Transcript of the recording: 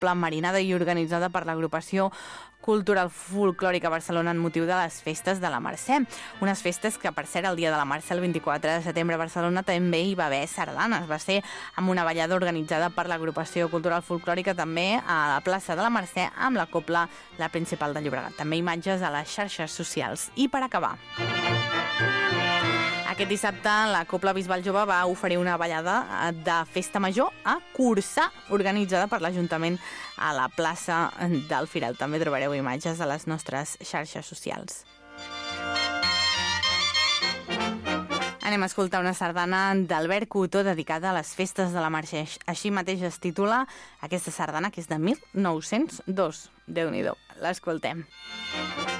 Copla Marinada i organitzada per l'agrupació Cultural Folclòrica Barcelona en motiu de les festes de la Mercè. Unes festes que, per cert, el dia de la Mercè, el 24 de setembre a Barcelona, també hi va haver sardanes. Va ser amb una ballada organitzada per l'agrupació Cultural Folclòrica també a la plaça de la Mercè amb la Copla, la principal de Llobregat. També imatges a les xarxes socials. I per acabar, aquest dissabte la Copla Bisbal Jove va oferir una ballada de festa major a Corçà, organitzada per l'Ajuntament a la plaça del Firal. També trobareu imatges a les nostres xarxes socials. Anem a escoltar una sardana d'Albert Cotó dedicada a les festes de la Mercè. Així mateix es titula aquesta sardana, que és de 1902. Déu-n'hi-do, l'escoltem.